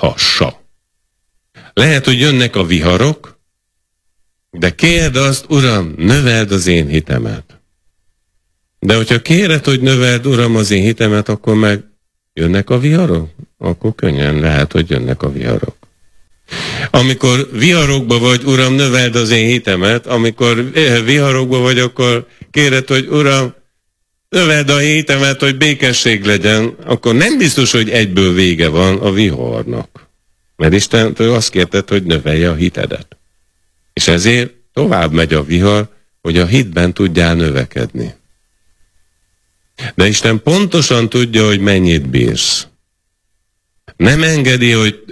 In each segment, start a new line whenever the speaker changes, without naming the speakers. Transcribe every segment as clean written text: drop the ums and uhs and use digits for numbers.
láthassa. Lehet, hogy jönnek a viharok, de kérd azt, Uram, növeld az én hitemet. De hogyha kéred, hogy növeld, Uram, az én hitemet, akkor meg jönnek a viharok? Akkor könnyen lehet, hogy jönnek a viharok. Amikor viharokba vagy, Uram, növeld az én hitemet, amikor viharokba vagy, akkor kéred, hogy Uram, növeld a hitemet, hogy békesség legyen, akkor nem biztos, hogy egyből vége van a viharnak. Mert Istentől azt kérted, hogy növelje a hitedet. És ezért tovább megy a vihar, hogy a hitben tudjál növekedni. De Isten pontosan tudja, hogy mennyit bírsz. Nem engedi, hogy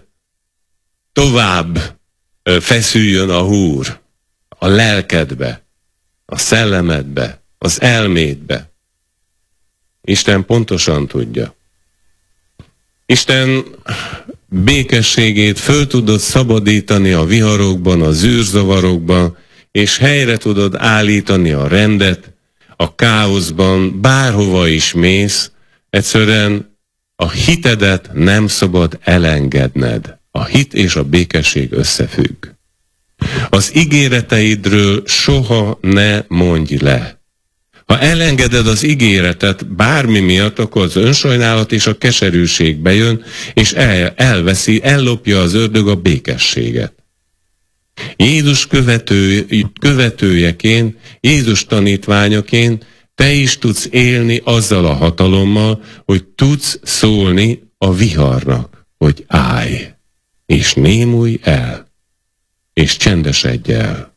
tovább feszüljön a húr a lelkedbe, a szellemedbe, az elmédbe. Isten pontosan tudja. Isten békességét föl tudod szabadítani a viharokban, a zűrzavarokban, és helyre tudod állítani a rendet, a káoszban, bárhova is mész, egyszerűen a hitedet nem szabad elengedned. A hit és a békesség összefügg. Az ígéreteidről soha ne mondj le. Ha elengeded az ígéretet bármi miatt, akkor az önsajnálat és a keserűség bejön, és ellopja az ördög a békességet. Jézus követőjeként, Jézus tanítványaként te is tudsz élni azzal a hatalommal, hogy tudsz szólni a viharnak, hogy állj, és némulj el, és csendesedj el,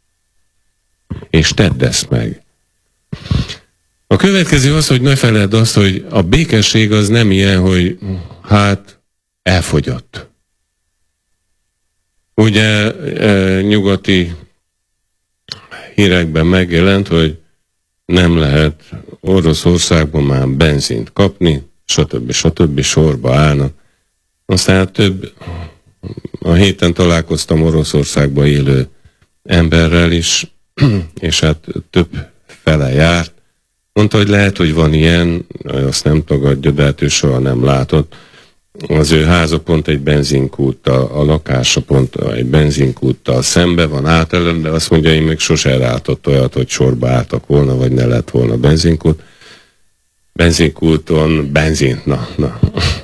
és tedd ezt meg. A következő az, hogy ne feledd azt, hogy a békesség az nem ilyen, hogy hát elfogyott. Ugye nyugati hírekben megjelent, hogy nem lehet Oroszországban már benzint kapni, stb. Sorba állnak. Aztán a héten találkoztam Oroszországban élő emberrel is, és hát több fele járt. Mondta, hogy lehet, hogy van ilyen, azt nem tagadja, de hát ő soha nem látott. Az ő háza pont egy benzinkúttal, a lakása pont egy benzinkúttal szembe van átellen, de azt mondja, én még sose látott olyat, hogy sorba álltak volna, vagy ne lett volna benzinkút. Benzinkúton benzin, na.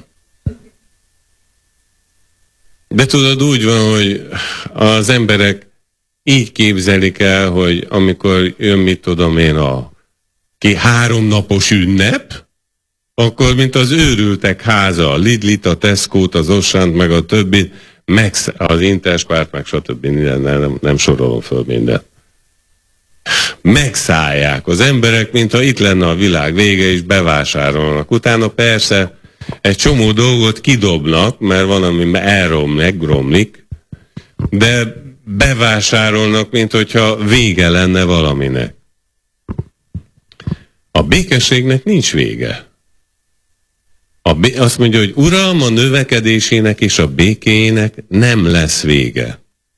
De tudod, úgy van, hogy az emberek így képzelik el, hogy amikor jön, mit tudom én, a 3 napos ünnep, akkor, mint az őrültek háza, a Lidlit, a Tesco-t, az Ossant, meg a többit, az Interspárt, meg stb. Nem sorolom föl mindent. Megszállják az emberek, mintha itt lenne a világ vége, és bevásárolnak. Utána persze egy csomó dolgot kidobnak, mert van, ami megromlik, de bevásárolnak, mint hogyha vége lenne valaminek. A békességnek nincs vége. Azt mondja, hogy Uram, a növekedésének és a békéjének nem lesz vége.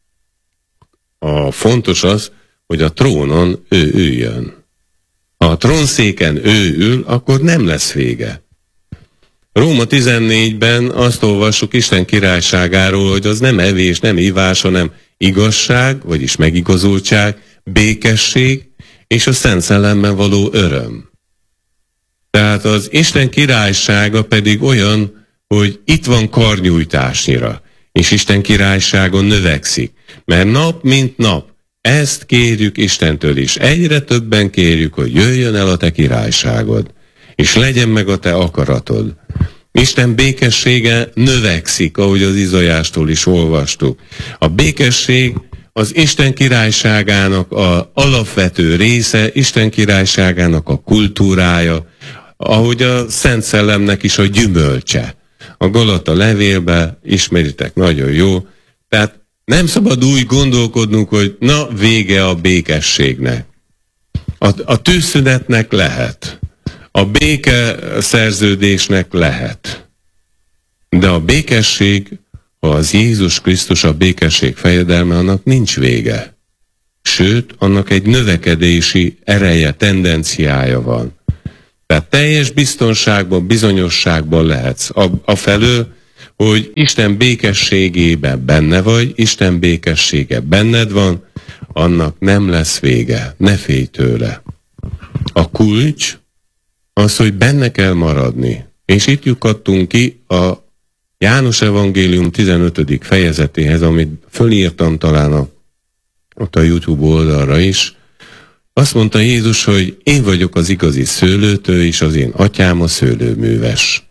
A fontos az, hogy a trónon ő üljön. Ha a trónszéken ő ül, akkor nem lesz vége. Róma 14-ben azt olvassuk Isten királyságáról, hogy az nem evés, nem ivás, hanem igazság, vagyis megigazultság, békesség és a Szent Szellemben való öröm. Tehát az Isten királysága pedig olyan, hogy itt van karnyújtásnyira, és Isten királysága növekszik. Mert nap mint nap ezt kérjük Istentől is. Egyre többen kérjük, hogy jöjjön el a te királyságod, és legyen meg a te akaratod. Isten békessége növekszik, ahogy az Izajástól is olvastuk. A békesség az Isten királyságának az alapvető része, Isten királyságának a kultúrája, ahogy a Szent Szellemnek is a gyümölcse. A Galata levélben ismeritek nagyon jó. Tehát nem szabad úgy gondolkodnunk, hogy na, vége a békességnek. A tűzszünetnek lehet. A béke szerződésnek lehet. De a békesség, ha az Jézus Krisztus a békesség fejedelme, annak nincs vége. Sőt, annak egy növekedési ereje, tendenciája van. Tehát teljes biztonságban, bizonyosságban lehetsz. Afelől, hogy Isten békességében benne vagy, Isten békessége benned van, annak nem lesz vége, ne félj tőle. A kulcs az, hogy benne kell maradni. És itt lyukadtunk ki a János Evangélium 15. fejezetéhez, amit fölírtam talán ott a YouTube oldalra is. Azt mondta Jézus, hogy én vagyok az igazi szőlőtő, és az én atyám a szőlőműves.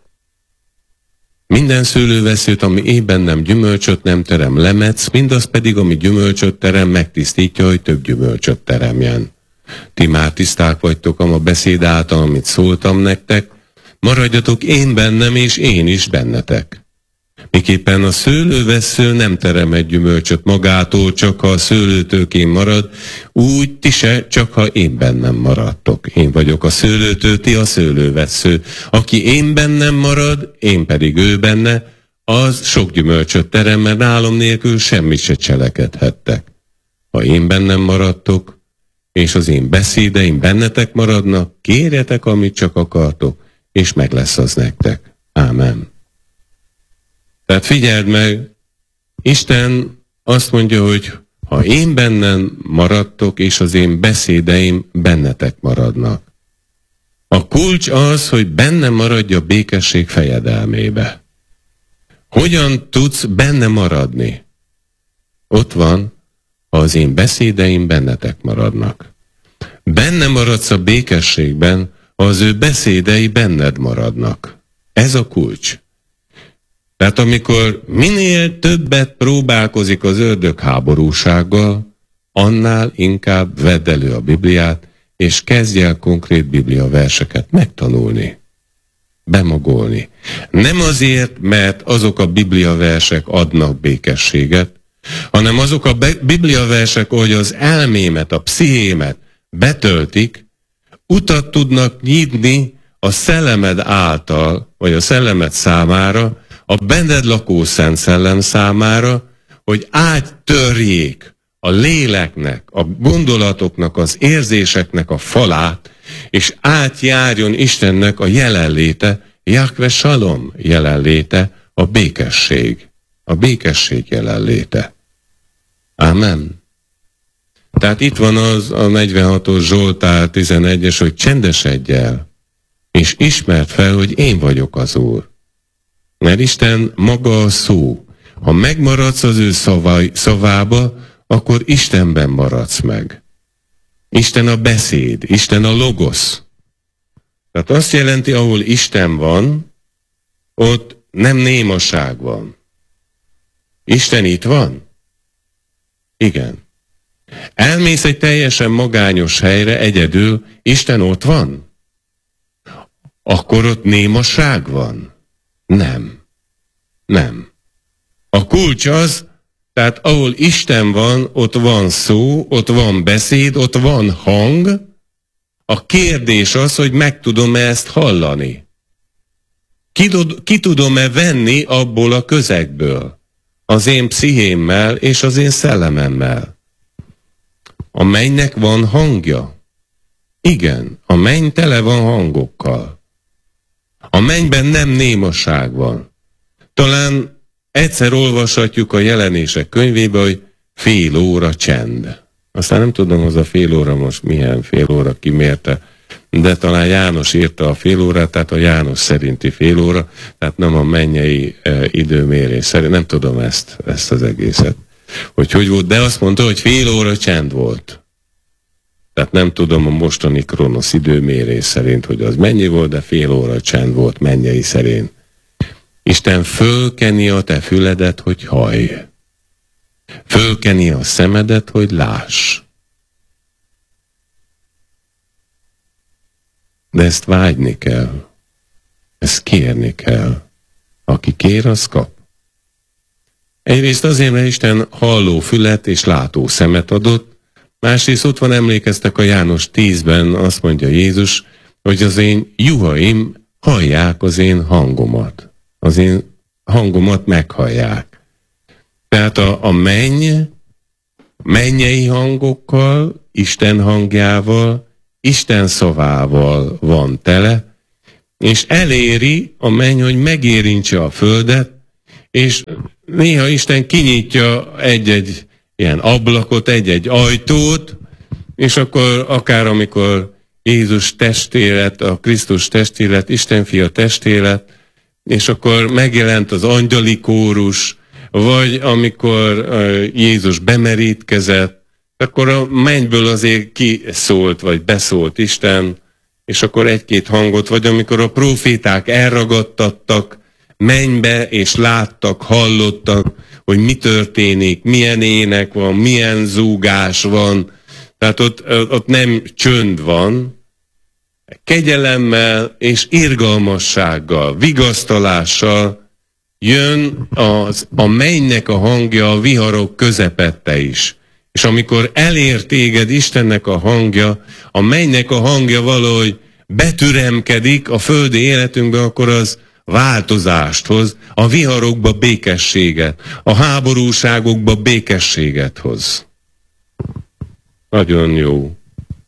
Minden szőlőveszőt, ami én bennem gyümölcsöt nem terem, lemetsz, mindaz pedig, ami gyümölcsöt terem, megtisztítja, hogy több gyümölcsöt teremjen. Ti már tiszták vagytok a beszéd által, amit szóltam nektek, maradjatok én bennem, és én is bennetek. Miképpen a szőlővesző nem terem egy gyümölcsöt magától, csak ha a szőlőtőkén marad, úgy ti se, csak ha én bennem maradtok. Én vagyok a szőlőtő, ti a szőlővesző. Aki én bennem marad, én pedig ő benne, az sok gyümölcsöt terem, mert nálam nélkül semmit se cselekedhettek. Ha én bennem maradtok, és az én beszédeim bennetek maradnak, kérjetek, amit csak akartok, és meg lesz az nektek. Ámen. Tehát figyeld meg, Isten azt mondja, hogy ha én bennem maradtok, és az én beszédeim bennetek maradnak. A kulcs az, hogy bennem maradj a békesség fejedelmébe. Hogyan tudsz benne maradni? Ott van, ha az én beszédeim bennetek maradnak. Benne maradsz a békességben, ha az ő beszédei benned maradnak. Ez a kulcs. Tehát amikor minél többet próbálkozik az ördög háborúsággal, annál inkább vedd elő a Bibliát, és kezdj el konkrét Biblia verseket megtanulni, bemagolni. Nem azért, mert azok a Biblia versek adnak békességet, hanem azok a Biblia versek, hogy az elmémet, a pszichémet betöltik, utat tudnak nyitni a szellemed által, vagy a szellemed számára, a benned lakó Szent Szellem számára, hogy áttörjék a léleknek, a gondolatoknak, az érzéseknek a falát, és átjárjon Istennek a jelenléte, Jahve Salom jelenléte, a békesség jelenléte. Ámen. Tehát itt van az a 46-os Zsoltár 11-es, hogy csendesedj el, és ismerd fel, hogy én vagyok az Úr. Mert Isten maga a szó. Ha megmaradsz az ő szavába, akkor Istenben maradsz meg. Isten a beszéd, Isten a logosz. Tehát azt jelenti, ahol Isten van, ott nem némaság van. Isten itt van? Igen. Elmész egy teljesen magányos helyre egyedül, Isten ott van? Akkor ott némaság van? Nem. A kulcs az, tehát ahol Isten van, ott van szó, ott van beszéd, ott van hang. A kérdés az, hogy meg tudom-e ezt hallani. Ki tudom-e venni abból a közegből? Az én pszichémmel és az én szellememmel. A mennynek van hangja? Igen, a menny tele van hangokkal. A mennyben nem némaság van. Talán egyszer olvashatjuk a Jelenések könyvébe, hogy fél óra csend. Aztán nem tudom, az a fél óra most milyen fél óra kimérte, de talán János írta a fél órát, tehát a János szerinti fél óra, tehát nem a mennyei időmérés szerint. Nem tudom ezt az egészet, hogy volt, de azt mondta, hogy fél óra csend volt. Tehát nem tudom a mostani Kronosz időmérés szerint, hogy az mennyi volt, de fél óra csend volt mennyei szerint. Isten fölkeni a te füledet, hogy hallj. Fölkeni a szemedet, hogy láss. De ezt vágyni kell. Ezt kérni kell. Aki kér, az kap. Egyrészt azért, mert Isten halló fület és látó szemet adott, másrészt ott van, emlékeztek a János 10-ben, azt mondja Jézus, hogy az én juhaim hallják az én hangomat. Az én hangomat meghallják. Tehát a mennyei hangokkal, Isten hangjával, Isten szavával van tele, és eléri a menny, hogy megérintse a földet, és néha Isten kinyitja egy-egy ilyen ablakot, egy-egy ajtót, és akkor akár amikor Jézus testélet, a Krisztus testélet, Isten fia testélet, és akkor megjelent az angyali kórus, vagy amikor Jézus bemerítkezett, akkor a mennyből azért kiszólt, vagy beszólt Isten, és akkor egy-két hangot, vagy amikor a próféták elragadtattak mennybe, és láttak, hallottak, hogy mi történik, milyen ének van, milyen zúgás van, tehát ott nem csönd van, kegyelemmel és irgalmassággal, vigasztalással jön a mennynek a hangja a viharok közepette is. És amikor elér téged Istennek a hangja, a mennynek a hangja valahogy betüremkedik a földi életünkbe, akkor az változást hoz, a viharokba békességet, a háborúságokba békességet hoz. Nagyon jó.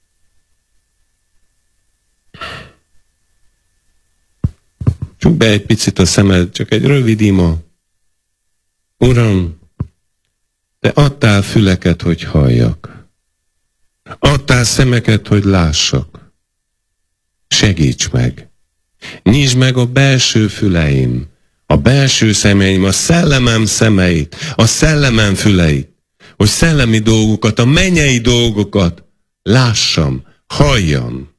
Csukd be egy picit a szemed, csak egy rövid ima. Uram, Te adtál füleket, hogy halljak. Adtál szemeket, hogy lássak. Segíts meg. Nyisd meg a belső füleim, a belső szemeim, a szellemem szemeit, a szellemem füleit, hogy szellemi dolgokat, a mennyei dolgokat lássam, halljam.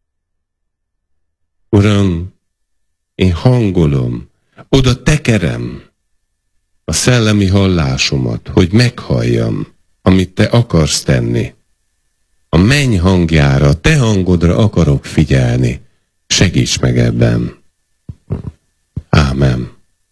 Uram, én hangolom, oda tekerem a szellemi hallásomat, hogy meghalljam, amit Te akarsz tenni. A menny hangjára, a Te hangodra akarok figyelni. Segíts meg ebben. Ámen.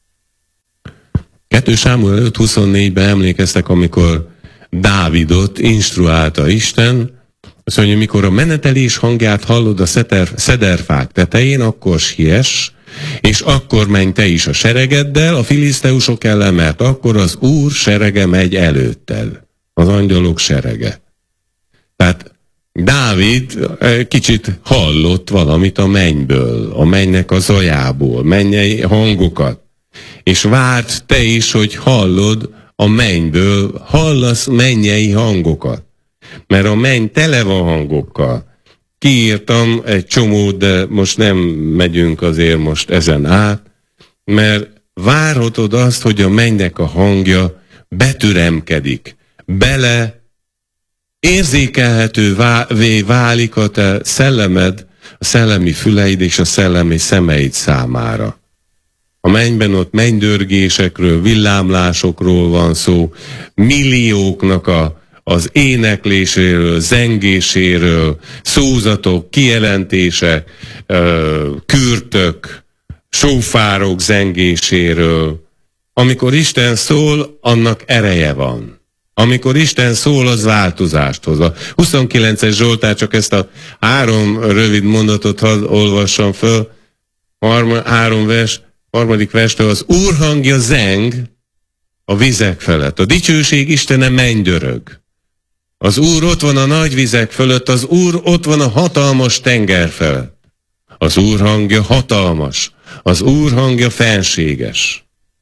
2 Sámuel 5.24-ben emlékeztek, amikor Dávidot instruálta Isten, azt mondja, mikor a menetelés hangját hallod a szederfák tetején, akkor siess, és akkor menj te is a seregeddel a filiszteusok ellen, mert akkor az Úr serege megy előtted. Az angyalok serege. Tehát Dávid kicsit hallott valamit a mennyből, a mennynek a zajából, mennyei hangokat. És várt te is, hogy hallod a mennyből, hallasz mennyei hangokat. Mert a menny tele van hangokkal. Kiírtam egy csomót, de most nem megyünk azért most ezen át, mert várhatod azt, hogy a mennynek a betüremkedik, bele érzékelhetővé válik a te szellemed, a szellemi füleid és a szellemi szemeid számára. A mennyben ott mennydörgésekről, villámlásokról van szó, millióknak az énekléséről, zengéséről, szózatok, kijelentések, kürtök, sófárok zengéséről. Amikor Isten szól, annak ereje van. Amikor Isten szól, az változást hoz. A 29-es Zsoltár, csak ezt a 3 rövid mondatot olvassam föl, 3 vers, 3. verstől, az Úr hangja zeng a vizek felett. A dicsőség Istene mennydörög. Az Úr ott van a nagy vizek fölött, az Úr ott van a hatalmas tenger felett. Az Úr hangja hatalmas, az Úr hangja fenséges.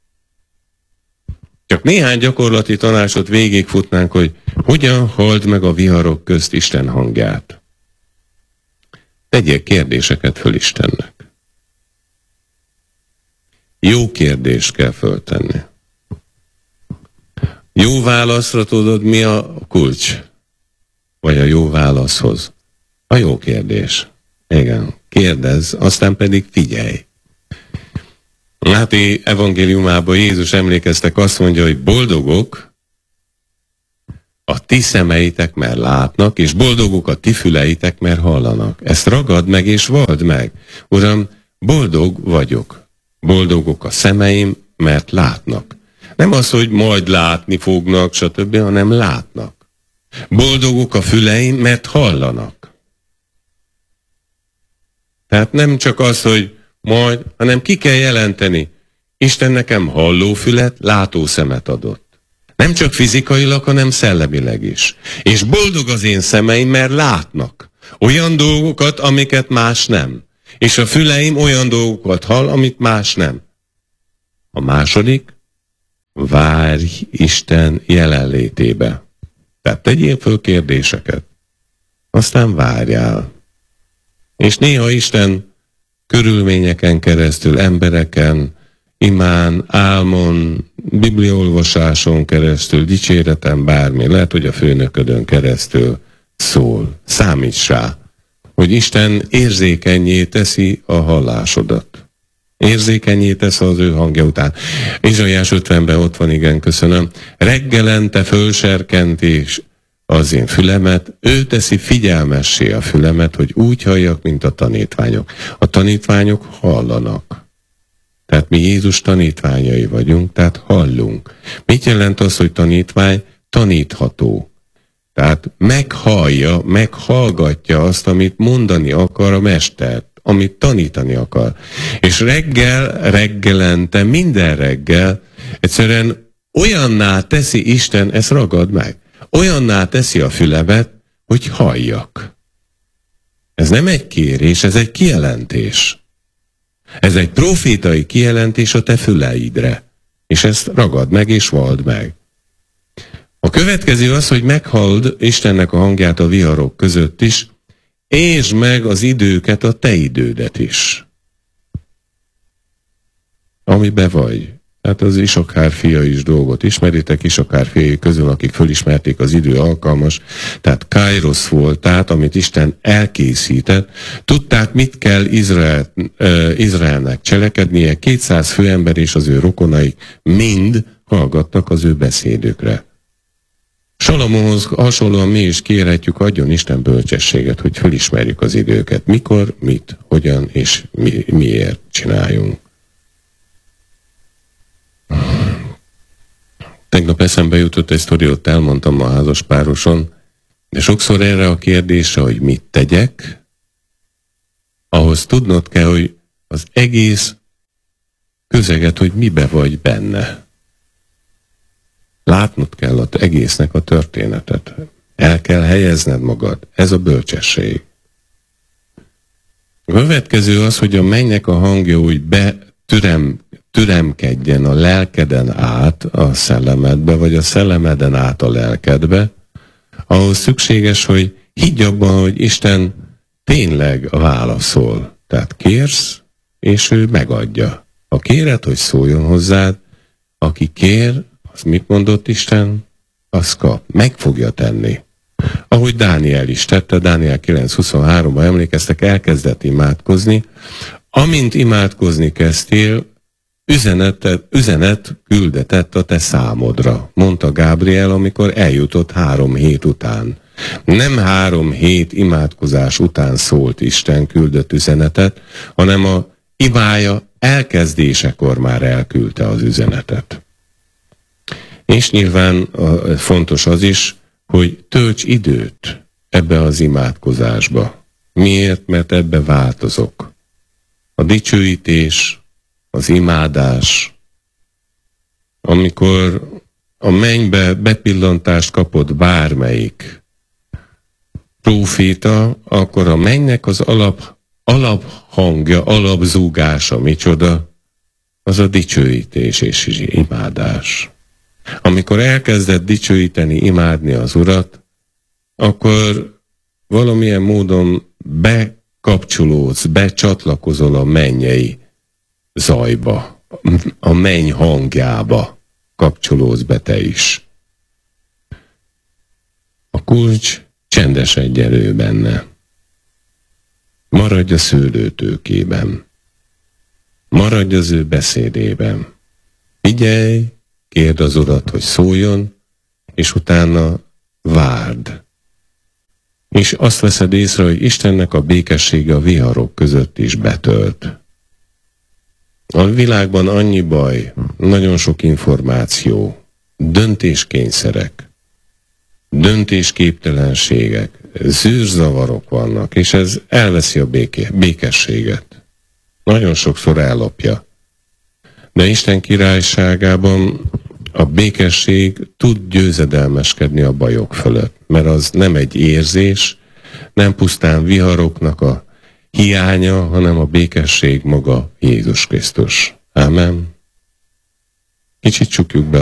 Csak néhány gyakorlati tanácsot végigfutnánk, hogy hogyan halld meg a viharok közt Isten hangját. Tegyél kérdéseket föl Istennek. Jó kérdést kell föltenni. Jó válaszra tudod, mi a kulcs? Vagy a jó válaszhoz? A jó kérdés. Igen, kérdezz, aztán pedig figyelj. Máté evangéliumában Jézus emlékeztek, azt mondja, hogy boldogok a ti szemeitek, mert látnak, és boldogok a ti füleitek, mert hallanak. Ezt ragad meg és vald meg. Uram, boldog vagyok. Boldogok a szemeim, mert látnak. Nem az, hogy majd látni fognak, stb., hanem látnak. Boldogok a füleim, mert hallanak. Tehát nem csak az, hogy majd, hanem ki kell jelenteni. Isten nekem hallófület, látószemet adott. Nem csak fizikailag, hanem szellemileg is. És boldog az én szemeim, mert látnak. Olyan dolgokat, amiket más nem. És a füleim olyan dolgokat hall, amit más nem. A második, várj Isten jelenlétébe. Tehát tegyél föl kérdéseket, aztán várjál. És néha Isten körülményeken keresztül, embereken, imán, álmon, bibliaolvasáson keresztül, dicséreten, bármi, lehet, hogy a főnöködön keresztül szól. Számíts rá, hogy Isten érzékennyé teszi a hallásodat. Érzékennyé tesz az ő hangja után. Izsaiás 50-ben ott van, igen, köszönöm. Reggelente fölserkentés az én fülemet, ő teszi figyelmessé a fülemet, hogy úgy halljak, mint a tanítványok. A tanítványok hallanak. Tehát mi Jézus tanítványai vagyunk, tehát hallunk. Mit jelent az, hogy tanítvány? Tanítható. Tehát meghallja, meghallgatja azt, amit mondani akar a mester, amit tanítani akar. És reggelente, minden reggel egyszerűen olyanná teszi Isten, ezt ragad meg, olyanná teszi a fülemet, hogy halljak. Ez nem egy kérés, ez egy kijelentés. Ez egy profétai kijelentés a te füleidre. És ezt ragad meg és vald meg. A következő az, hogy meghalld Istennek a hangját a viharok között is, és meg az időket, a te idődet is. Amiben vagy. Hát az Isakhár fia is dolgot ismeritek, Isakhár fiai közül, akik fölismerték az idő alkalmas, tehát Kairos volt, tehát amit Isten elkészített, tudták, mit kell Izraelnek cselekednie, 200 főember és az ő rokonai mind hallgattak az ő beszédükre. Salomonhoz hasonlóan mi is kérhetjük, adjon Isten bölcsességet, hogy fölismerjük az időket. Mikor, mit, hogyan és miért csináljunk. Tegnap eszembe jutott egy sztoriót, elmondtam a házaspároson, de sokszor erre a kérdésre, hogy mit tegyek, ahhoz tudnod kell, hogy az egész közeget, hogy mibe vagy benne. Látnod kell az egésznek a történetet. El kell helyezned magad. Ez a bölcsesség. A következő az, hogy a mennynek a hangja úgy türemkedjen a lelkeden át a szellemedbe, vagy a szellemeden át a lelkedbe, ahhoz szükséges, hogy higgy abban, hogy Isten tényleg válaszol. Tehát kérsz, és ő megadja. Ha kéred, hogy szóljon hozzád, aki kér, az mit mondott Isten? Az kap. Meg fogja tenni. Ahogy Dániel is tette, Dániel 9.23-ban emlékeztek, elkezdett imádkozni. Amint imádkozni kezdtél, üzenet küldetett a te számodra, mondta Gábriel, amikor eljutott 3 hét után. Nem 3 hét imádkozás után szólt Isten, küldött üzenetet, hanem a imája elkezdésekor már elküldte az üzenetet. És nyilván fontos az is, hogy tölts időt ebbe az imádkozásba. Miért? Mert ebbe változok. A dicsőítés, az imádás, amikor a mennybe bepillantást kapott bármelyik próféta, akkor a mennynek az alaphangja, alapzúgása micsoda, az a dicsőítés és imádás. Amikor elkezdett dicsőíteni, imádni az Urat, akkor valamilyen módon bekapcsolódsz, becsatlakozol a mennyei zajba, a menny hangjába kapcsolódsz be te is. A kulcs csendesedj elő benne. Maradj a szőlőtőkében. Maradj az ő beszédében. Figyelj, kérd az Urat, hogy szóljon, és utána várd. És azt veszed észre, hogy Istennek a békessége a viharok között is betölt. A világban annyi baj, nagyon sok információ, döntéskényszerek, döntésképtelenségek, zűrzavarok vannak, és ez elveszi a békességet. Nagyon sokszor ellopja. De Isten királyságában a békesség tud győzedelmeskedni a bajok fölött, mert az nem egy érzés, nem pusztán viharoknak a hiánya, hanem a békesség maga Jézus Krisztus. Ámen. Kicsit csukjuk be